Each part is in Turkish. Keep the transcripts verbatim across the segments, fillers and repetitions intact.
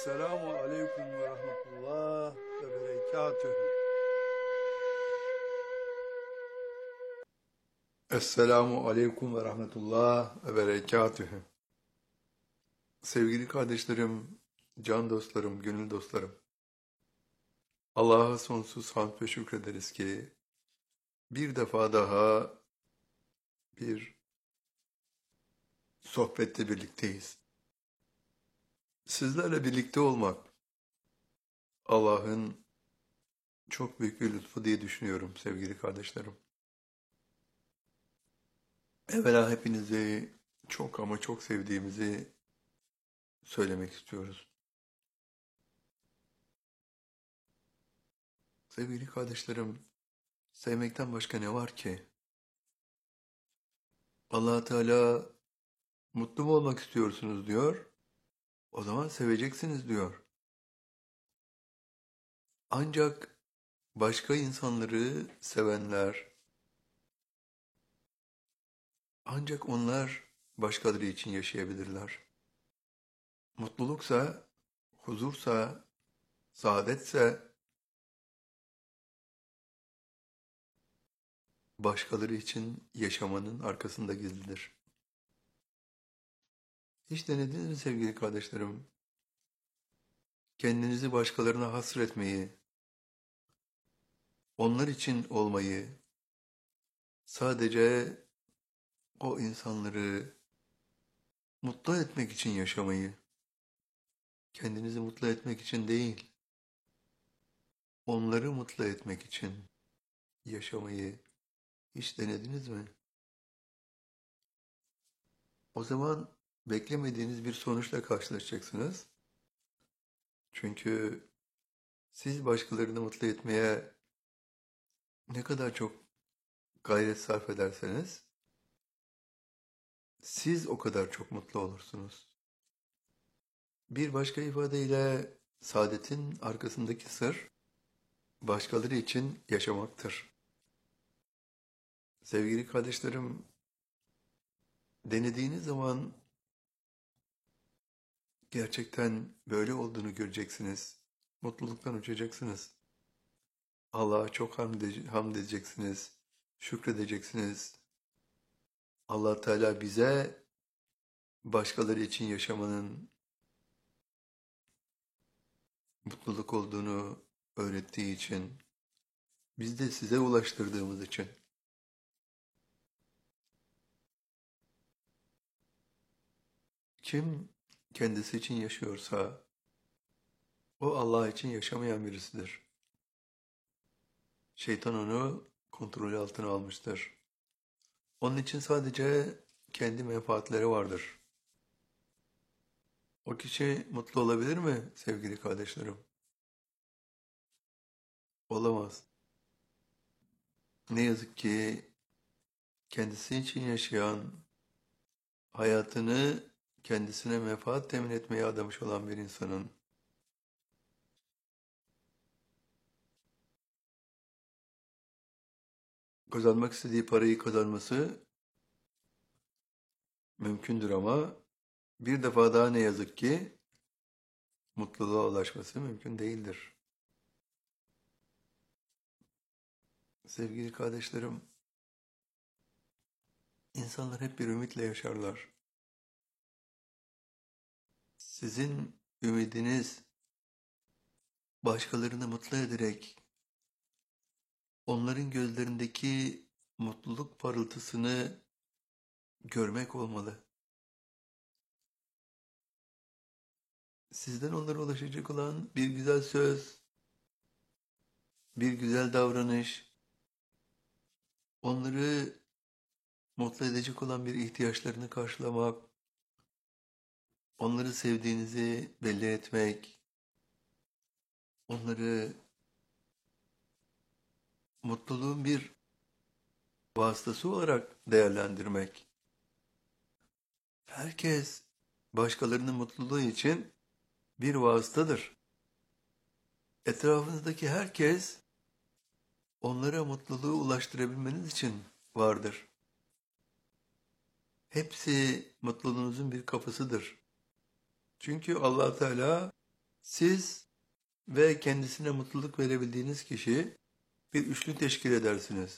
Esselamu Aleyküm ve Rahmetullah ve Berekatühü. Esselamu Aleyküm ve Rahmetullah ve Berekatühü. Sevgili kardeşlerim, can dostlarım, gönül dostlarım. Allah'a sonsuz hamd ve şükrederiz ki bir defa daha bir sohbette birlikteyiz. Sizlerle birlikte olmak Allah'ın çok büyük bir lütfu diye düşünüyorum sevgili kardeşlerim. Evvela hepinizi çok ama çok sevdiğimizi söylemek istiyoruz. Sevgili kardeşlerim, sevmekten başka ne var ki? Allah Teala mutlu mu olmak istiyorsunuz diyor. O zaman seveceksiniz diyor. Ancak başka insanları sevenler, ancak onlar başkaları için yaşayabilirler. Mutluluksa, huzursa, saadetse başkaları için yaşamanın arkasında gizlidir. Hiç denediniz mi sevgili kardeşlerim? Kendinizi başkalarına hasretmeyi, onlar için olmayı, sadece o insanları mutlu etmek için yaşamayı, kendinizi mutlu etmek için değil, onları mutlu etmek için yaşamayı hiç denediniz mi? O zaman beklemediğiniz bir sonuçla karşılaşacaksınız. Çünkü siz başkalarını mutlu etmeye ne kadar çok gayret sarf ederseniz, siz o kadar çok mutlu olursunuz. Bir başka ifadeyle saadetin arkasındaki sır, başkaları için yaşamaktır. Sevgili kardeşlerim, denediğiniz zaman gerçekten böyle olduğunu göreceksiniz. Mutluluktan uçacaksınız. Allah'a çok hamd, ede- hamd edeceksiniz. Şükredeceksiniz. Allah Teala bize başkaları için yaşamanın mutluluk olduğunu öğrettiği için, biz de size ulaştırdığımız için. Kim kendisi için yaşıyorsa, o Allah için yaşamayan birisidir. Şeytan onu kontrol altına almıştır. Onun için sadece kendi menfaatleri vardır. O kişi mutlu olabilir mi sevgili kardeşlerim? Olamaz. Ne yazık ki kendisi için yaşayan, hayatını kendisine menfaat temin etmeye adamış olan bir insanın kazanmak istediği parayı kazanması mümkündür ama bir defa daha ne yazık ki mutluluğa ulaşması mümkün değildir. Sevgili kardeşlerim, insanlar hep bir ümitle yaşarlar. Sizin ümidiniz başkalarını mutlu ederek onların gözlerindeki mutluluk parıltısını görmek olmalı. Sizden onlara ulaşacak olan bir güzel söz, bir güzel davranış, onları mutlu edecek olan bir ihtiyaçlarını karşılamak, onları sevdiğinizi belli etmek, onları mutluluğun bir vasıtası olarak değerlendirmek. Herkes başkalarının mutluluğu için bir vasıtadır. Etrafınızdaki herkes onlara mutluluğu ulaştırabilmeniz için vardır. Hepsi mutluluğunuzun bir kapısıdır. Çünkü Allah Teala Siz ve kendisine mutluluk verebildiğiniz kişi bir üçlü teşkil edersiniz.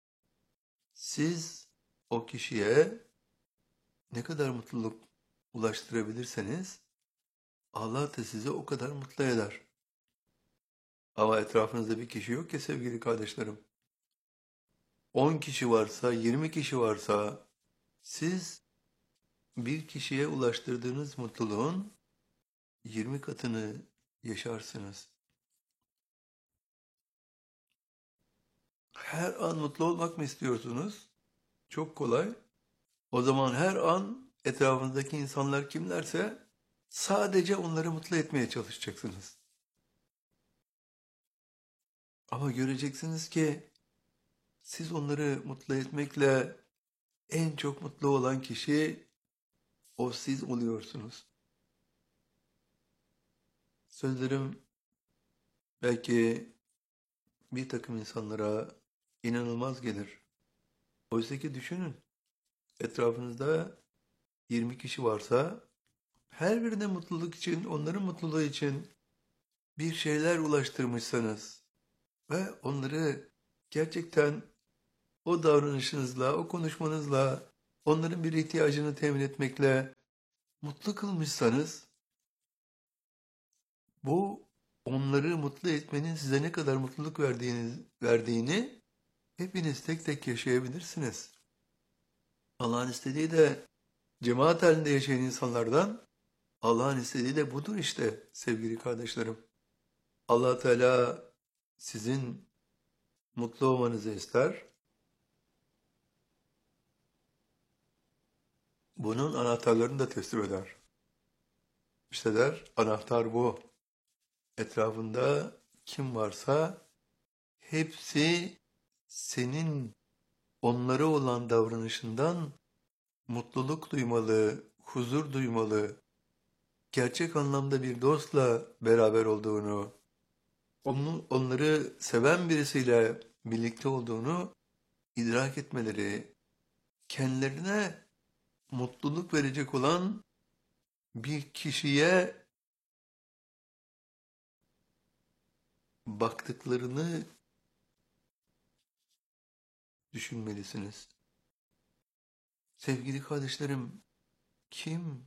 Siz o kişiye ne kadar mutluluk ulaştırabilirseniz Allah da sizi o kadar mutlu eder. Ama etrafınızda bir kişi yok ki sevgili kardeşlerim. on kişi varsa, yirmi kişi varsa siz bir kişiye ulaştırdığınız mutluluğun yirmi katını yaşarsınız. Her an mutlu olmak mı istiyorsunuz? Çok kolay. O zaman her an etrafınızdaki insanlar kimlerse sadece onları mutlu etmeye çalışacaksınız. Ama göreceksiniz ki siz onları mutlu etmekle en çok mutlu olan kişi o siz oluyorsunuz. Sözlerim belki bir takım insanlara inanılmaz gelir. Oysa ki düşünün, etrafınızda yirmi kişi varsa her birine mutluluk için, onların mutluluğu için bir şeyler ulaştırmışsanız ve onları gerçekten o davranışınızla, o konuşmanızla, onların bir ihtiyacını temin etmekle mutlu kılmışsanız, bu onları mutlu etmenin size ne kadar mutluluk verdiğini, verdiğini hepiniz tek tek yaşayabilirsiniz. Allah'ın istediği de cemaat halinde yaşayan insanlardan, Allah'ın istediği de budur işte sevgili kardeşlerim. Allah Teala sizin mutlu olmanızı ister. Bunun anahtarlarını da teslim eder. İşte der, anahtar bu. Etrafında kim varsa hepsi senin onlara olan davranışından mutluluk duymalı, huzur duymalı, gerçek anlamda bir dostla beraber olduğunu, onu, onları seven birisiyle birlikte olduğunu idrak etmeleri, kendilerine mutluluk verecek olan bir kişiye baktıklarını düşünmelisiniz. Sevgili kardeşlerim, kim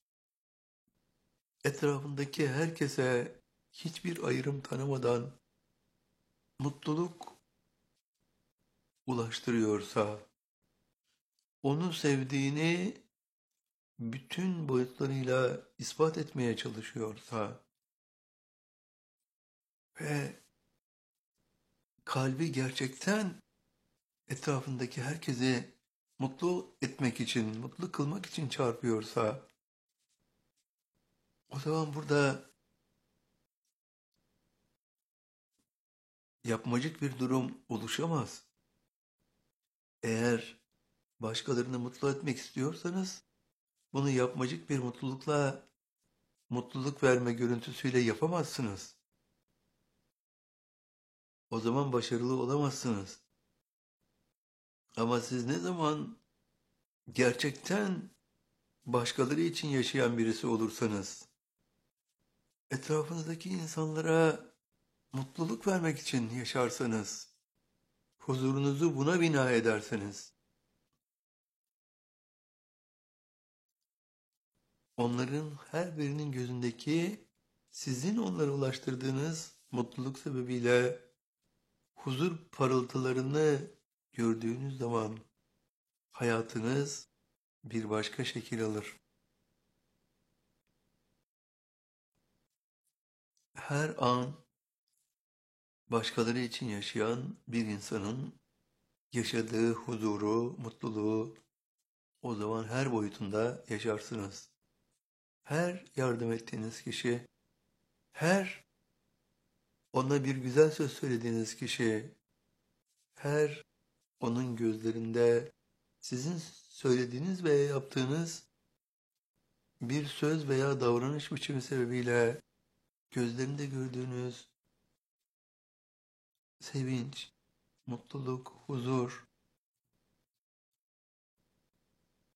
etrafındaki herkese hiçbir ayrım tanımadan mutluluk ulaştırıyorsa, onu sevdiğini bütün boyutlarıyla ispat etmeye çalışıyorsa ve kalbi gerçekten etrafındaki herkesi mutlu etmek için, mutlu kılmak için çarpıyorsa, o zaman burada yapmacık bir durum oluşamaz. Eğer başkalarını mutlu etmek istiyorsanız, bunu yapmacık bir mutlulukla, mutluluk verme görüntüsüyle yapamazsınız. O zaman başarılı olamazsınız. Ama siz ne zaman gerçekten başkaları için yaşayan birisi olursanız, etrafınızdaki insanlara mutluluk vermek için yaşarsanız, huzurunuzu buna bina ederseniz, onların her birinin gözündeki sizin onlara ulaştırdığınız mutluluk sebebiyle huzur parıltılarını gördüğünüz zaman hayatınız bir başka şekil alır. Her an başkaları için yaşayan bir insanın yaşadığı huzuru, mutluluğu o zaman her boyutunda yaşarsınız. Her yardım ettiğiniz kişi, her ona bir güzel söz söylediğiniz kişi, her onun gözlerinde sizin söylediğiniz veya yaptığınız bir söz veya davranış biçimi sebebiyle gözlerinde gördüğünüz sevinç, mutluluk, huzur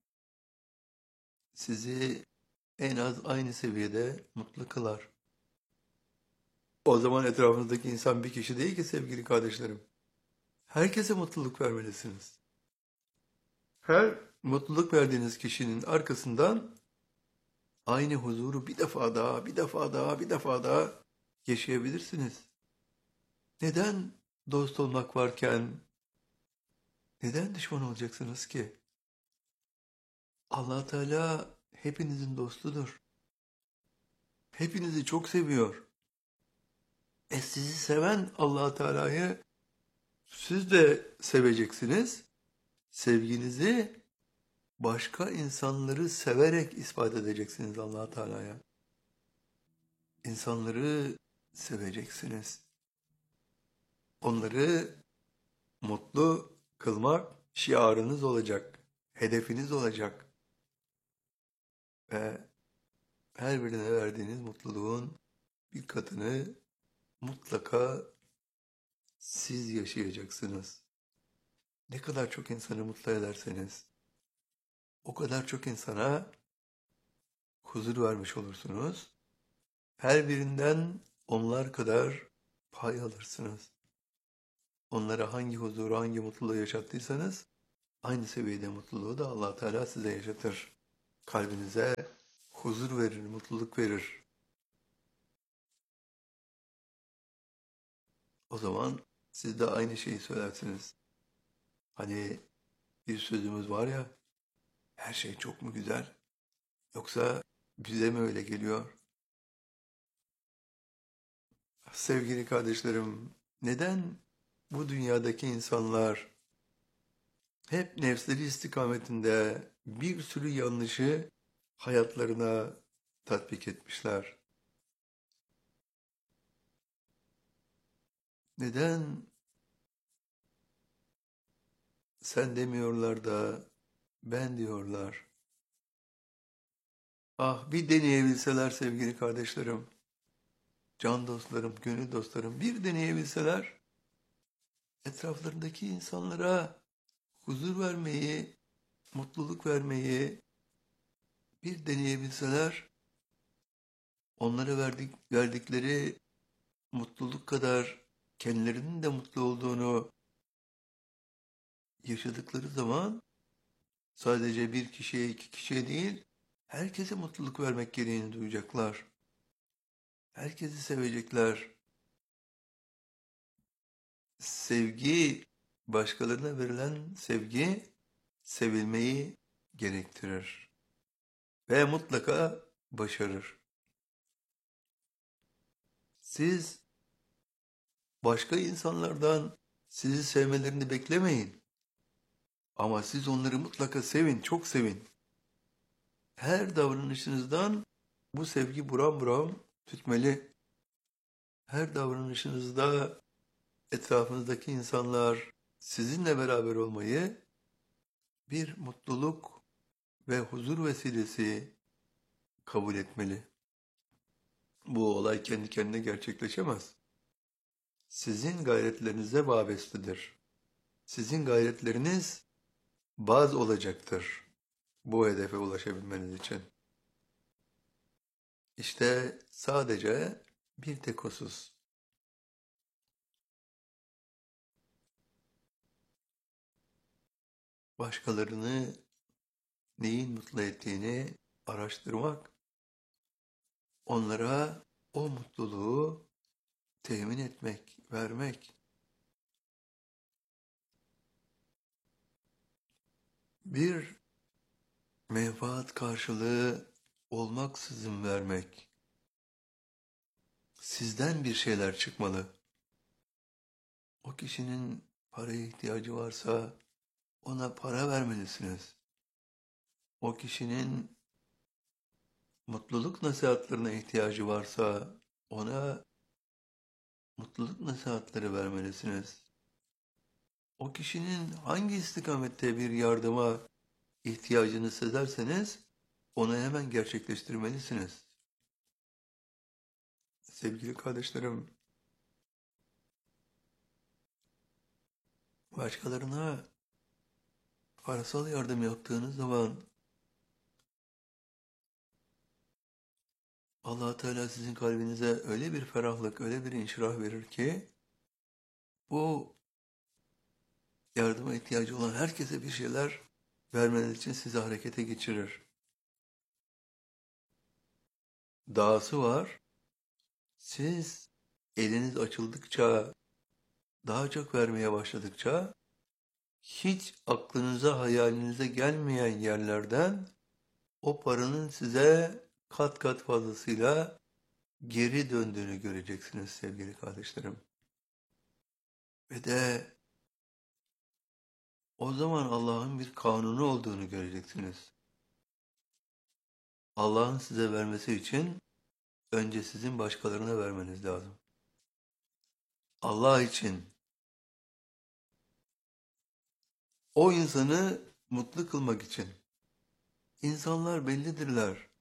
sizi en az aynı seviyede mutlu kılar. O zaman etrafınızdaki insan bir kişi değil ki sevgili kardeşlerim. Herkese mutluluk vermelisiniz. Her mutluluk verdiğiniz kişinin arkasından aynı huzuru bir defa daha, bir defa daha, bir defa daha yaşayabilirsiniz. Neden dost olmak varken neden düşman olacaksınız ki? Allah Teala hepinizin dostudur. Hepinizi çok seviyor. E sizi seven Allah Teala'yı siz de seveceksiniz. Sevginizi başka insanları severek ispat edeceksiniz Allah Teala'ya. İnsanları seveceksiniz. Onları mutlu kılmak şiarınız olacak, hedefiniz olacak. Ve her birine verdiğiniz mutluluğun bir katını mutlaka siz yaşayacaksınız. Ne kadar çok insanı mutlu ederseniz, o kadar çok insana huzur vermiş olursunuz. Her birinden onlar kadar pay alırsınız. Onlara hangi huzuru, hangi mutluluğu yaşattıysanız, aynı seviyede mutluluğu da Allah Teala size yaşatır. Kalbinize huzur verir, mutluluk verir. O zaman siz de aynı şeyi söylersiniz. Hani bir sözümüz var ya, her şey çok mu güzel? Yoksa bize mi öyle geliyor? Sevgili kardeşlerim, neden bu dünyadaki insanlar hep nefsleri istikametinde bir sürü yanlışı hayatlarına tatbik etmişler? Neden sen demiyorlar da ben diyorlar? Ah bir deneyebilseler sevgili kardeşlerim, can dostlarım, gönül dostlarım bir deneyebilseler etraflarındaki insanlara huzur vermeyi, mutluluk vermeyi bir deneyebilseler onlara verdik, verdikleri mutluluk kadar kendilerinin de mutlu olduğunu yaşadıkları zaman sadece bir kişiye iki kişiye değil herkese mutluluk vermek gereğini duyacaklar. Herkesi sevecekler. Sevgi, başkalarına verilen sevgi sevilmeyi gerektirir ve mutlaka başarır. Siz başka insanlardan sizi sevmelerini beklemeyin. Ama siz onları mutlaka sevin, çok sevin. Her davranışınızdan bu sevgi buram buram tütmeli. Her davranışınızda etrafınızdaki insanlar sizinle beraber olmayı bir mutluluk ve huzur vesilesi kabul etmeli. Bu olay kendi kendine gerçekleşemez. Sizin gayretlerinize vabestedir. Sizin gayretleriniz baz olacaktır bu hedefe ulaşabilmeniz için. İşte sadece bir tek husus. Başkalarını neyin mutlu ettiğini araştırmak, onlara o mutluluğu temin etmek, vermek. Bir menfaat karşılığı olmaksızın vermek. Sizden bir şeyler çıkmalı. O kişinin paraya ihtiyacı varsa ona para vermelisiniz. O kişinin mutluluk nasihatlerine ihtiyacı varsa ona mutluluk nasihatleri vermelisiniz. O kişinin hangi istikamette bir yardıma ihtiyacını sezerseniz onu hemen gerçekleştirmelisiniz. Sevgili kardeşlerim, başkalarına parasal yardım yaptığınız zaman Allah Teala sizin kalbinize öyle bir ferahlık, öyle bir inşirah verir ki bu yardıma ihtiyacı olan herkese bir şeyler vermeniz için sizi harekete geçirir. Dahası var, siz eliniz açıldıkça, daha çok vermeye başladıkça hiç aklınıza, hayalinize gelmeyen yerlerden o paranın size kat kat fazlasıyla geri döndüğünü göreceksiniz sevgili kardeşlerim. Ve de o zaman Allah'ın bir kanunu olduğunu göreceksiniz. Allah'ın size vermesi için önce sizin başkalarına vermeniz lazım. Allah için o insanı mutlu kılmak için. İnsanlar bellidirler.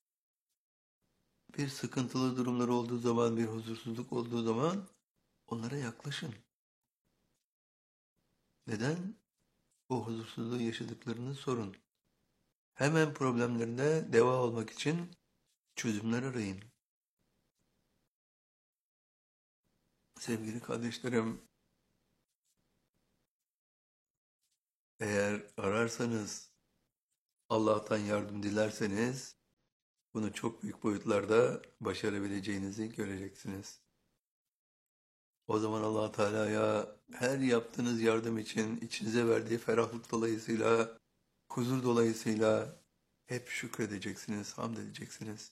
Bir sıkıntılı durumlar olduğu zaman, bir huzursuzluk olduğu zaman onlara yaklaşın. Neden? O huzursuzluğu yaşadıklarını sorun. Hemen problemlerine deva olmak için çözümler arayın. Sevgili kardeşlerim, eğer ararsanız, Allah'tan yardım dilerseniz, bunu çok büyük boyutlarda başarabileceğinizi göreceksiniz. O zaman Allah Teala'ya her yaptığınız yardım için içinize verdiği ferahlık dolayısıyla, huzur dolayısıyla hep şükredeceksiniz, hamd edeceksiniz.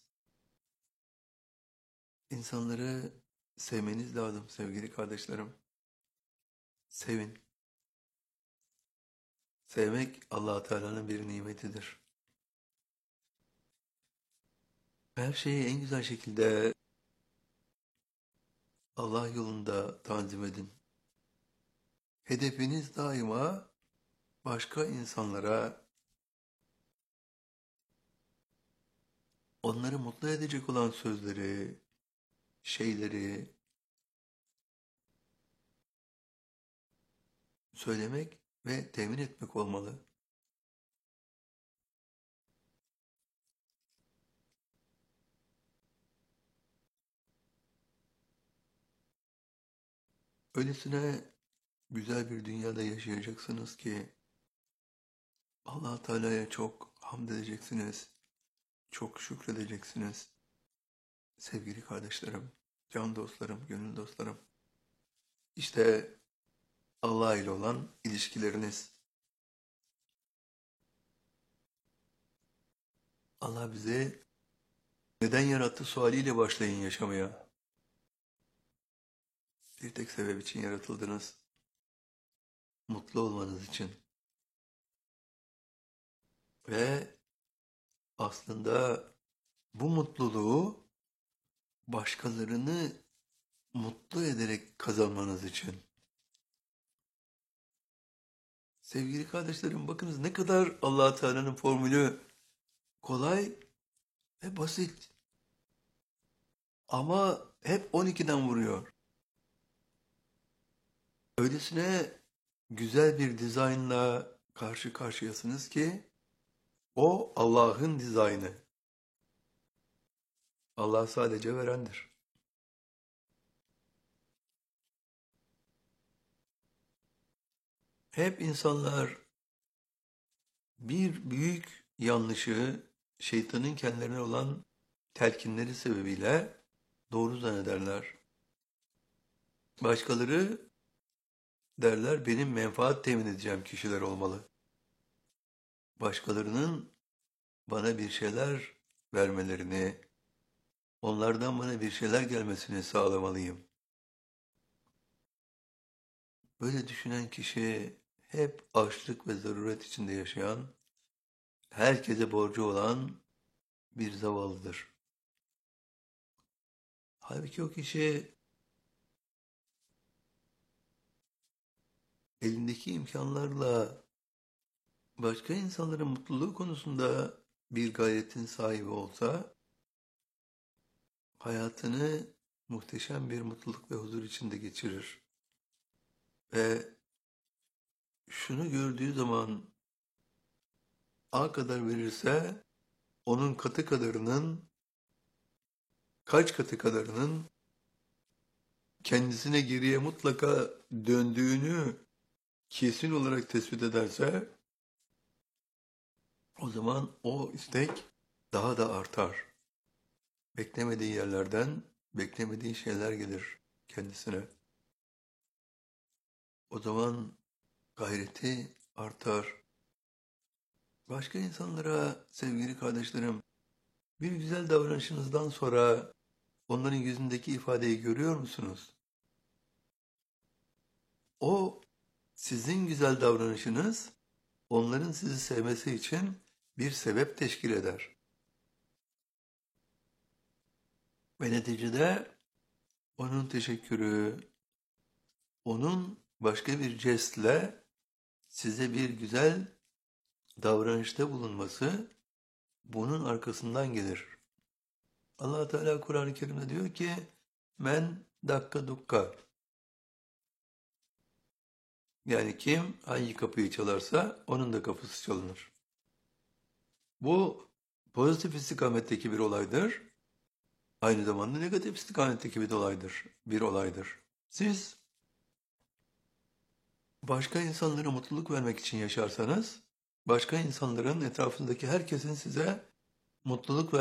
İnsanları sevmeniz lazım sevgili kardeşlerim. Sevin. Sevmek Allah Teala'nın bir nimetidir. Her şeyi en güzel şekilde Allah yolunda tanzim edin. Hedefiniz daima başka insanlara, onları mutlu edecek olan sözleri, şeyleri söylemek ve temin etmek olmalı. Öylesine güzel bir dünyada yaşayacaksınız ki Allah Teala'ya çok hamd edeceksiniz, çok şükredeceksiniz. Sevgili kardeşlerim, can dostlarım, gönül dostlarım. İşte Allah ile olan ilişkileriniz. Allah bizi neden yarattı sualiyle başlayın yaşamaya. Bir tek sebep için yaratıldınız. Mutlu olmanız için. Ve aslında bu mutluluğu başkalarını mutlu ederek kazanmanız için. Sevgili kardeşlerim, bakınız ne kadar Allah Teala'nın formülü kolay ve basit. Ama hep on ikiden vuruyor. Öylesine güzel bir dizaynla karşı karşıyasınız ki o Allah'ın dizaynı. Allah sadece verendir. Hep insanlar bir büyük yanlışı şeytanın kendilerine olan telkinleri sebebiyle doğru zannederler. Başkaları derler benim menfaat temin edeceğim kişiler olmalı. Başkalarının bana bir şeyler vermelerini, onlardan bana bir şeyler gelmesini sağlamalıyım. Böyle düşünen kişi hep açlık ve zaruret içinde yaşayan, herkese borcu olan bir zavallıdır. Halbuki o kişi elindeki imkanlarla başka insanların mutluluğu konusunda bir gayretin sahibi olsa, hayatını muhteşem bir mutluluk ve huzur içinde geçirir. Ve şunu gördüğü zaman A kadar verirse onun katı kadarının kaç katı kadarının kendisine geriye mutlaka döndüğünü kesin olarak tespit ederse, o zaman o istek daha da artar. Beklemediği yerlerden beklemediği şeyler gelir kendisine. O zaman gayreti artar. Başka insanlara sevgili kardeşlerim, bir güzel davranışınızdan sonra onların yüzündeki ifadeyi görüyor musunuz? O sizin güzel davranışınız onların sizi sevmesi için bir sebep teşkil eder. Ve neticede onun teşekkürü, onun başka bir jestle size bir güzel davranışta bulunması bunun arkasından gelir. Allah Teala Kur'an-ı Kerim'de diyor ki men dakka dukka, yani kim hangi kapıyı çalarsa onun da kapısı çalınır. Bu pozitif istikametteki bir olaydır. Aynı zamanda negatif istikametteki bir olaydır. Bir olaydır. Siz başka insanlara mutluluk vermek için yaşarsanız, başka insanların, etrafındaki herkesin size mutluluk